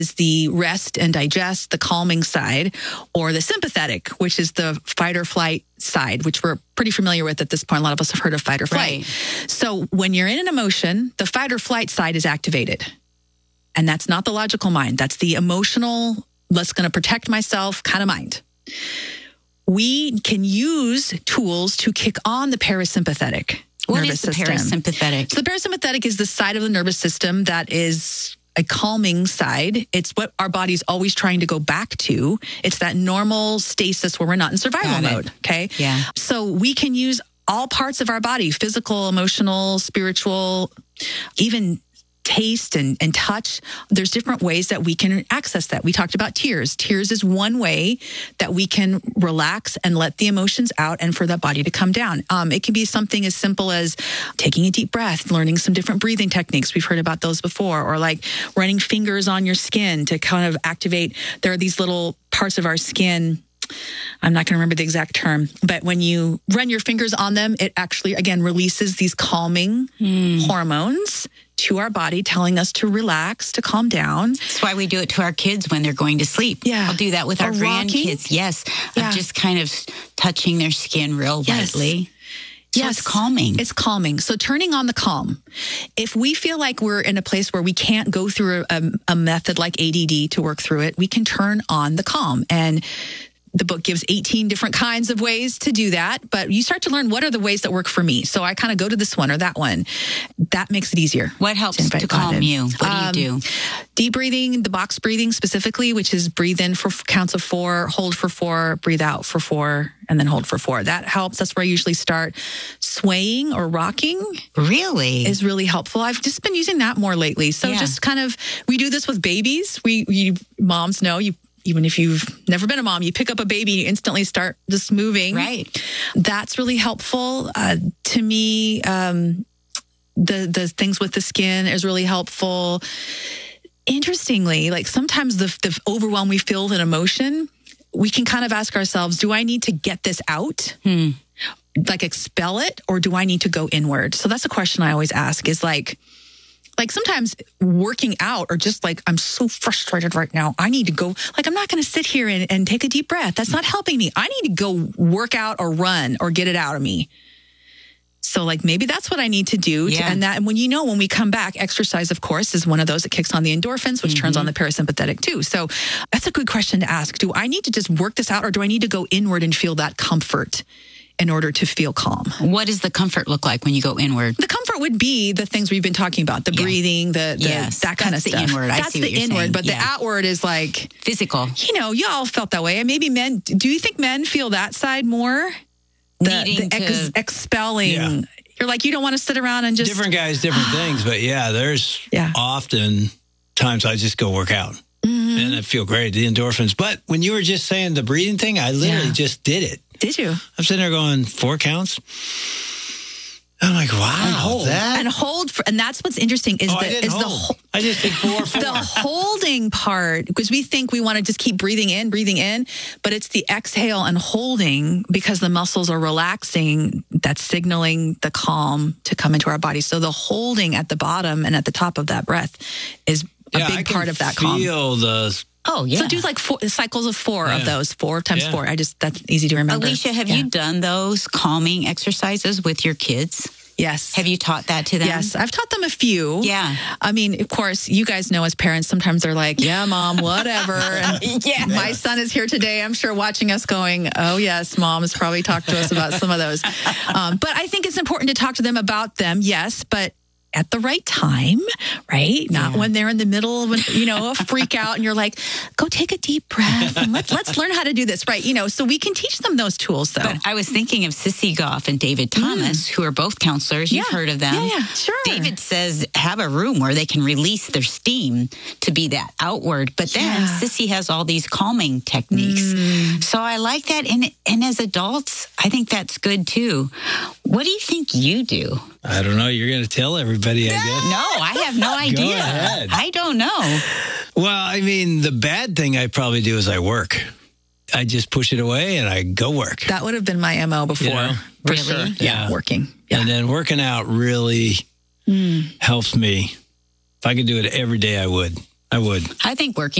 is the rest and digest, the calming side, or the sympathetic, which is the fight or flight side, which we're pretty familiar with at this point. A lot of us have heard of fight or flight. Right. So when you're in an emotion, the fight or flight side is activated. And that's not the logical mind. That's the emotional, let's going to protect myself kind of mind. We can use tools to kick on the parasympathetic nervous system. What is the parasympathetic? So the parasympathetic is the side of the nervous system that is a calming side. It's what our body's always trying to go back to. It's that normal stasis where we're not in survival mode. Okay. Yeah. So we can use all parts of our body, physical, emotional, spiritual, even taste and touch. There's different ways that we can access that. We talked about tears. Tears is one way that we can relax and let the emotions out and for the body to come down. It can be something as simple as taking a deep breath, learning some different breathing techniques. We've heard about those before, or like running fingers on your skin to kind of activate. There are these little parts of our skin. I'm not going to remember the exact term, but when you run your fingers on them, it actually, again, releases these calming hormones to our body, telling us to relax, to calm down. That's why we do it to our kids when they're going to sleep. Yeah. I'll do that with our grandkids. Yes. Yeah. Of just kind of touching their skin real lightly. So it's calming. It's calming. So turning on the calm. If we feel like we're in a place where we can't go through a method like ADD to work through it, we can turn on the calm. And the book gives 18 different kinds of ways to do that, but you start to learn what are the ways that work for me. So I kind of go to this one or that one. That makes it easier. What helps to calm you? What do you do? Deep breathing, the box breathing specifically, which is breathe in for counts of 4, hold for 4, breathe out for 4, and then hold for 4. That helps. That's where I usually start. Swaying or rocking. Really? Is really helpful. I've just been using that more lately. So just kind of, we do this with babies. You moms know, even if you've never been a mom, you pick up a baby, you instantly start just moving. Right. That's really helpful. To me, the things with the skin is really helpful. Interestingly, like sometimes the overwhelm we feel with an emotion, we can kind of ask ourselves, do I need to get this out? Like expel it, or do I need to go inward? So that's a question I always ask is like sometimes working out or just like, I'm so frustrated right now. I need to go, like, I'm not going to sit here and take a deep breath. That's not helping me. I need to go work out or run or get it out of me. So like, maybe that's what I need to do. And when we come back, exercise, of course, is one of those that kicks on the endorphins, which turns on the parasympathetic too. So that's a good question to ask. Do I need to just work this out, or do I need to go inward and feel that comfort in order to feel calm? What does the comfort look like when you go inward? The comfort would be the things we've been talking about, the breathing, that kind of stuff. That's the inward. That's the inward, but the outward is like physical. Y'all felt that way. And maybe men, do you think men feel that side more? The expelling. Yeah. You're like, you don't want to sit around and just... Different guys, different things. But there's often times I just go work out. And I feel great, the endorphins. But when you were just saying the breathing thing, I literally just did it. Did you? I'm sitting there going 4 counts. I'm like, wow. And hold. And that's what's interesting is I just did 4. The holding part, because we think we want to just keep breathing in, but it's the exhale and holding because the muscles are relaxing. That's signaling the calm to come into our body. So the holding at the bottom and at the top of that breath is a big part of that calm. Feel the... Oh, yeah. So do like 4 cycles of 4 of those, 4 times 4. That's easy to remember. Alicia, have you done those calming exercises with your kids? Yes. Have you taught that to them? Yes, I've taught them a few. Yeah. I mean, of course, you guys know as parents, sometimes they're like, yeah, mom, whatever. And my son is here today, I'm sure, watching us going, oh, yes, mom has probably talked to us about some of those. But I think it's important to talk to them about them, yes, but at the right time, right? Not when they're in the middle of a freak out and you're like, go take a deep breath and let's learn how to do this, right? So we can teach them those tools, though. But I was thinking of Sissy Goff and David Thomas, who are both counselors. You've heard of them. Yeah, sure. David says have a room where they can release their steam to be that outward. But then Sissy has all these calming techniques. So I like that. And as adults, I think that's good, too. What do you think you do? I don't know. You're going to tell everybody, I guess. No, I have no idea. Go ahead. I don't know. Well, I mean, the bad thing I probably do is I work. I just push it away and I go work. That would have been my MO before. For sure. Yeah, working. Yeah. And then working out really helps me. If I could do it every day, I would. I would. I think working